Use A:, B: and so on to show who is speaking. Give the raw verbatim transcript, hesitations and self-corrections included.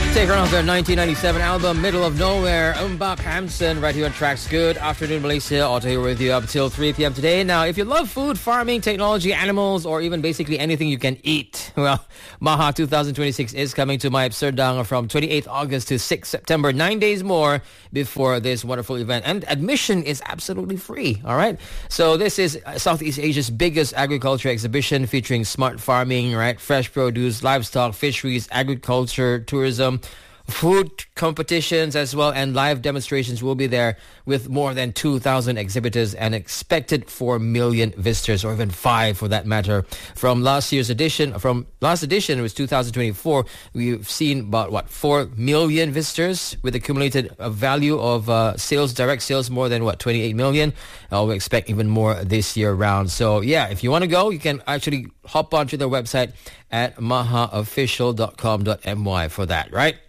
A: Taken off their nineteen ninety-seven album, Middle of Nowhere, Mbap Hamson, right here on Tracks. Good afternoon, Malaysia. Otto here with you up till three p.m. today. Now, if you love food, farming, technology, animals, or even basically anything you can eat, well, Maha twenty twenty-six is coming to Maib Serdang from twenty-eighth August to sixth September. Nine days more before this wonderful event. And admission is absolutely free, all right? So this is Southeast Asia's biggest agriculture exhibition featuring smart farming, right? Fresh produce, livestock, fisheries, agriculture, tourism, food competitions as well, and live demonstrations will be there with more than two thousand exhibitors and expected four million visitors, or even five for that matter. From last year's edition, from last edition, it was two thousand twenty-four, we've seen about, what, four million visitors with accumulated uh, value of uh, sales, direct sales, more than, what, twenty-eight million. Uh, we expect even more this year round. So, yeah, if you want to go, you can actually hop onto their website at maha official dot com dot m y for that, right?